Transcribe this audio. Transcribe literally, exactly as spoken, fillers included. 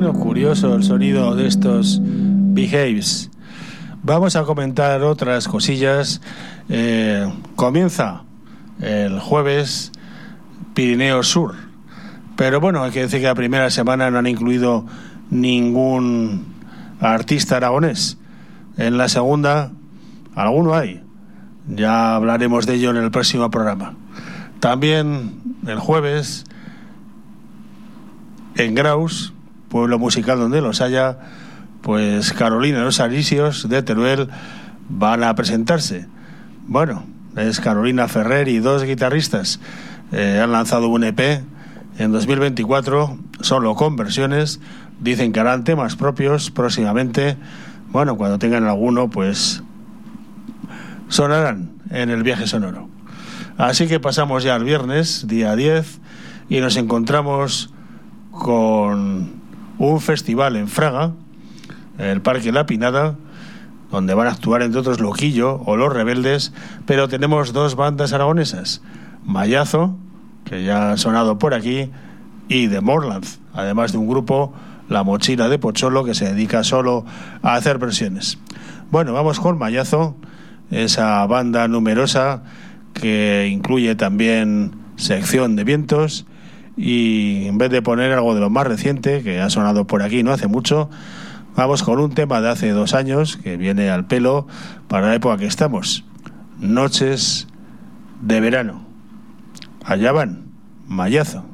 Bueno, curioso el sonido de estos Behaves. Vamos a comentar otras cosillas. Eh, comienza el jueves Pirineo Sur, pero bueno, hay que decir que la primera semana no han incluido ningún artista aragonés. En la segunda, alguno hay. Ya hablaremos de ello en el próximo programa. También el jueves, en Graus, pueblo musical donde los haya, pues Carolina y los Alisios de Teruel van a presentarse. Bueno, es Carolina Ferrer y dos guitarristas. Eh, han lanzado un E P en dos mil veinticuatro, solo con versiones. Dicen que harán temas propios próximamente. Bueno, cuando tengan alguno, pues sonarán en el viaje sonoro. Así que pasamos ya al viernes, día diez, y nos encontramos con un festival en Fraga, el Parque La Pinada, donde van a actuar entre otros Loquillo o Los Rebeldes, pero tenemos dos bandas aragonesas, Mayazo, que ya ha sonado por aquí, y The Morland, además de un grupo, La Mochila de Pocholo, que se dedica solo a hacer versiones. Bueno, vamos con Mayazo, esa banda numerosa que incluye también sección de vientos, y en vez de poner algo de lo más reciente que ha sonado por aquí no hace mucho, vamos con un tema de hace dos años que viene al pelo para la época que estamos: Noches de verano. Allá van, Mayazo.